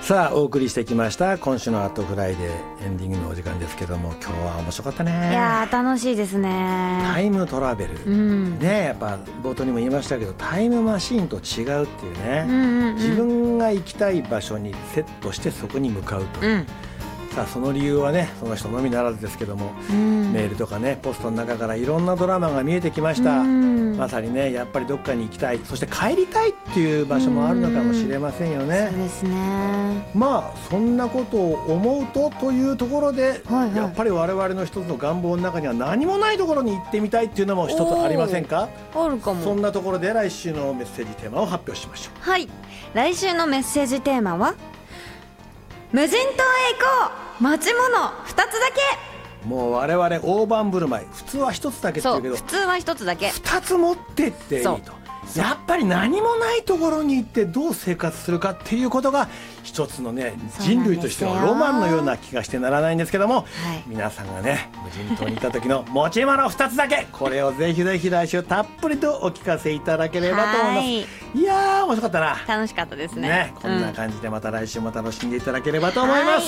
さあお送りしてきました今週のアットフライデーエンディングのお時間ですけども、今日は面白かったね。 いやー楽しいですね。 タイムトラベル、ね、やっぱ冒頭にも言いましたけどタイムマシーンと違うっていうね、自分が行きたい場所にセットしてそこに向かうと、さあその理由はねその人のみならずですけども、メールとかねポストの中からいろんなドラマが見えてきました。まさにねやっぱりどっかに行きたい、そして帰りたいっていう場所もあるのかもしれませんよね。 そうですね。 まあそんなことを思うというところで、やっぱり我々の一つの願望の中には何もないところに行ってみたいっていうのも一つありませんか？ あるかも。 そんなところで来週のメッセージテーマを発表しましょう。 はい、来週のメッセージテーマは無人島へ行こう、持ち物2つだけ。 もう我々大盤振る舞い、普通は1つだけって言うけど普通は1つだけ 2つ持ってっていいと。やっぱり何もないところに行ってどう生活するかっていうことが一つのね人類としてのロマンのような気がしてならないんですけども、皆さんがね無人島にいた時の持ち物2つだけ、これをぜひぜひ来週たっぷりとお聞かせいただければと思います。いやー面白かったな。 楽しかったですね。 こんな感じでまた来週も楽しんでいただければと思います。